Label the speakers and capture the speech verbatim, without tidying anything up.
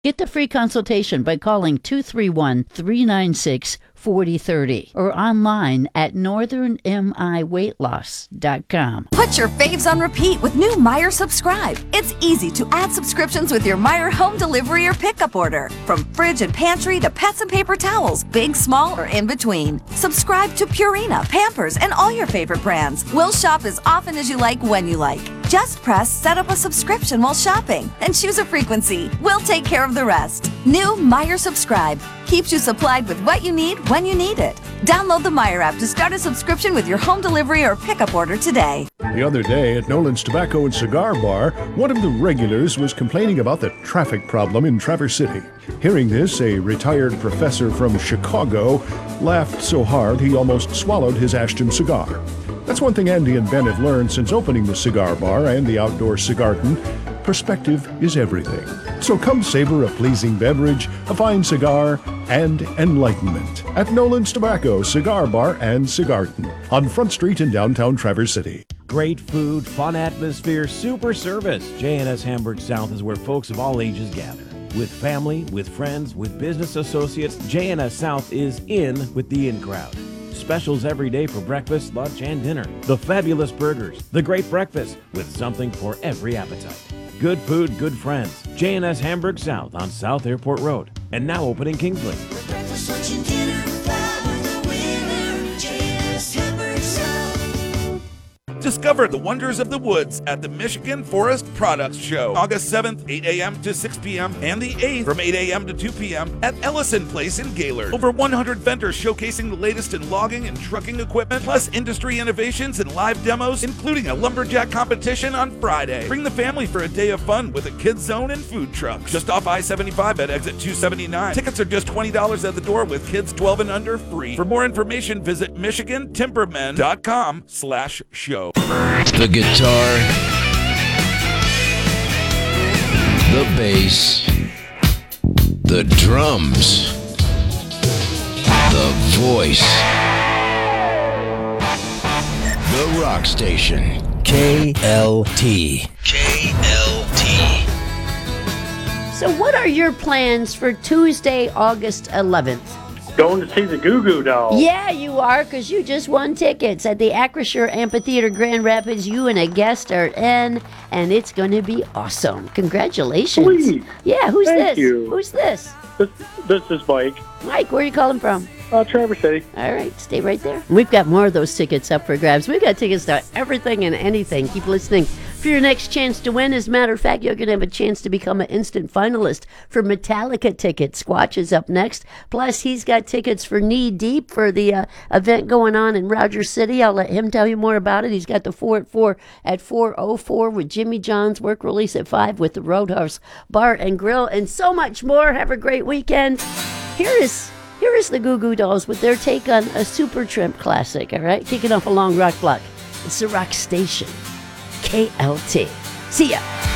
Speaker 1: Get the free consultation by calling two three one, three nine six, four zero three zero or online at northern m i weight loss dot com.
Speaker 2: Put your faves on repeat with new Meijer Subscribe. It's easy to add subscriptions with your Meijer home delivery or pickup order. From fridge and pantry to pets and paper towels, big, small, or in between. Subscribe to Purina, Pampers, and all your favorite brands. We'll shop as often as you like when you like. Just press set up a subscription while shopping and choose a frequency. We'll take care of the rest. New Meijer Subscribe keeps you supplied with what you need when you need it. Download the Meijer app to start a subscription with your home delivery or pickup order today.
Speaker 3: The other day at Nolan's Tobacco and Cigar Bar, one of the regulars was complaining about the traffic problem in Traverse City. Hearing this, a retired professor from Chicago laughed so hard he almost swallowed his Ashton cigar. That's one thing Andy and Ben have learned since opening the cigar bar and the outdoor cigarton. Perspective is everything. So come savor a pleasing beverage, a fine cigar, and enlightenment at Nolan's Tobacco, Cigar Bar, and Cigarton on Front Street in downtown Traverse City.
Speaker 4: Great food, fun atmosphere, super service. J and S Hamburg South is where folks of all ages gather. With family, with friends, with business associates, J and S South is in with the in crowd. Specials every day for breakfast, lunch, and dinner. The fabulous burgers, the great breakfast, with something for every appetite. Good food, good friends. J and S Hamburg South on South Airport Road. And now open in Kingsley.
Speaker 5: Breakfast, lunch, and dinner, fly with the winner, J and S Hamburg South.
Speaker 6: Discover the wonders of the woods at the Michigan Forest Products Show, August seventh, eight a.m. to six p.m., and the eighth from eight a.m. to two p.m. at Ellison Place in Gaylord. Over one hundred vendors showcasing the latest in logging and trucking equipment, plus industry innovations and live demos, including a lumberjack competition on Friday. Bring the family for a day of fun with a kids zone and food trucks. Just off I seventy-five at exit two seventy-nine. Tickets are just twenty dollars at the door with kids twelve and under free. For more information, visit michigan timbermen dot com slash show.
Speaker 7: The guitar, the bass, the drums, the voice, the rock station, K L T. K L T.
Speaker 1: So what are your plans for Tuesday, August eleventh?
Speaker 8: Going to see the Goo Goo Dolls.
Speaker 1: Yeah, you are, because you just won tickets at the Acrisure Amphitheater Grand Rapids. You and a guest are in, and it's going to be awesome. Congratulations.
Speaker 8: Sweet.
Speaker 1: Yeah, who's
Speaker 8: Thank
Speaker 1: this?
Speaker 8: you.
Speaker 1: Who's this?
Speaker 8: This, this is Mike.
Speaker 1: Mike, where are you calling from?
Speaker 8: Uh, Traverse City.
Speaker 1: All right, stay right there. We've got more of those tickets up for grabs. We've got tickets to everything and anything. Keep listening for your next chance to win. As a matter of fact, you're going to have a chance to become an instant finalist for Metallica tickets. Squatch is up next. Plus, he's got tickets for Knee Deep for the uh, event going on in Rogers City. I'll let him tell you more about it. He's got the four at four at four oh four with Jimmy John's work release at five with the Roadhouse Bar and Grill and so much more. Have a great weekend. Here is... Here is the Goo Goo Dolls with their take on a Supertramp classic, all right? Kicking off a long rock block. It's the Rock Station, K L T. See ya.